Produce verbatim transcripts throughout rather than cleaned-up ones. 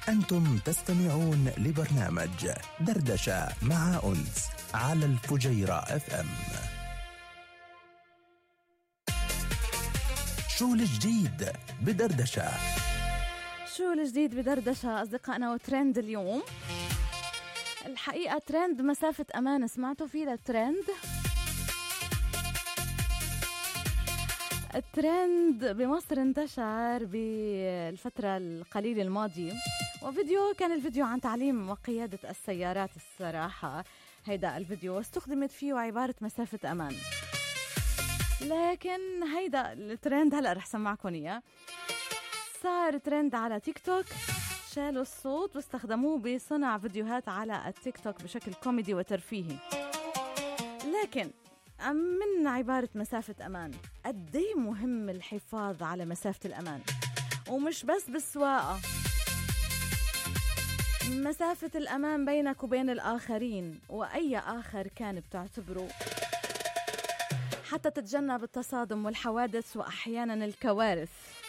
أنتم تستمعون لبرنامج دردشة مع أنس على الفجيرة اف ام. شو الجديد بدردشة؟ شو الجديد بدردشة أصدقائنا؟ وترند اليوم الحقيقة ترند مسافة أمان. سمعتوا فيه الترند؟ الترند بمصر انتشر بالفترة القليلة الماضية، وفيديو كان الفيديو عن تعليم وقيادة السيارات. الصراحة هيدا الفيديو استخدمت فيه عبارة مسافة أمان، لكن هيدا الترند هلأ رح سمعكم إياه. صار ترند على تيك توك، شالوا الصوت واستخدموه بصنع فيديوهات على التيك توك بشكل كوميدي وترفيهي. لكن من عبارة مسافة أمان، قدي مهم الحفاظ على مسافة الأمان، ومش بس بالسواقة، مسافة الأمان بينك وبين الآخرين وأي آخر كان بتعتبره، حتى تتجنب التصادم والحوادث وأحيانا الكوارث.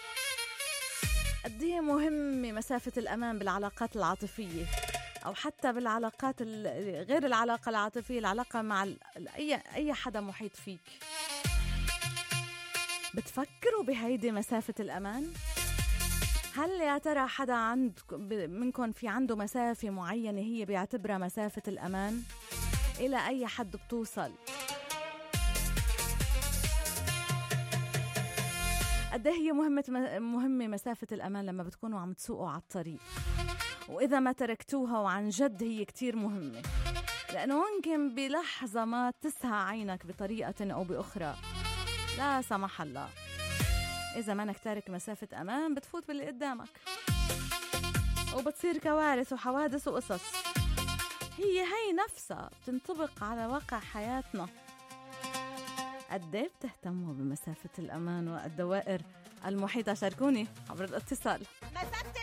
قديه مهمة مسافة الأمان بالعلاقات العاطفية، أو حتى بالعلاقات غير العلاقة العاطفية، العلاقة مع أي أي حدا محيط فيك. بتفكروا بهيدي مسافة الأمان؟ هل يا ترى حدا عند منكم في عنده مسافة معينة هي بيعتبرها مسافة الأمان؟ إلى أي حد بتوصل؟ قد هي مهمة مهمة مسافة الأمان لما بتكونوا عم تسوقوا على الطريق، وإذا ما تركتوها وعن جد هي كتير مهمة، لأنه ممكن بلحظة ما تسهى عينك بطريقة أو بأخرى، لا سمح الله، إذا ما انك تارك مسافة أمان بتفوت باللي قدامك وبتصير كوارث وحوادث وقصص. هي هي نفسها بتنطبق على واقع حياتنا. قد ايه بتهتموا بمسافة الأمان والدوائر المحيطة؟ شاركوني عبر الاتصال.